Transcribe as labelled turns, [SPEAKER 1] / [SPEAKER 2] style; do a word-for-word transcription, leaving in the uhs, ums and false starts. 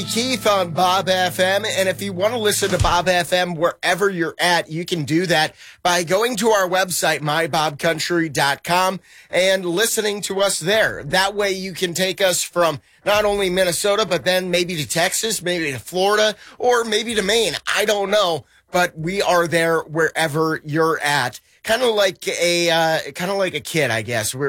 [SPEAKER 1] Keith on Bob F M, and if you want to listen to Bob F M wherever you're at, you can do that by going to our website, my bob country dot com, and listening to us there. That way you can take us from not only Minnesota, but then maybe to Texas, maybe to Florida, or maybe to Maine. I don't know, but we are there wherever you're at. Kind of like a, uh, kind of like a kid, I guess. We're